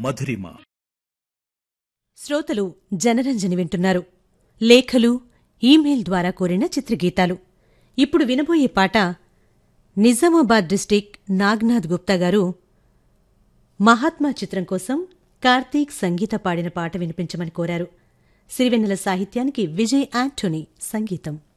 మధురిమ. శ్రోతలు జనరంజని వింటున్నారు. లేఖలు, ఈమెయిల్ ద్వారా కోరిన చిత్రగీతాలు. ఇప్పుడు వినబోయే పాట నిజామాబాద్ డిస్టిక్ నాగ్నాథ్ గుప్తా గారు మహాత్మా చిత్రం కోసం కార్తీక్ సంగీత పాడిన పాట వినిపించమని కోరారు. సిరివెన్నెల సాహిత్యానికి విజయ్ యాంటోనీ సంగీతం.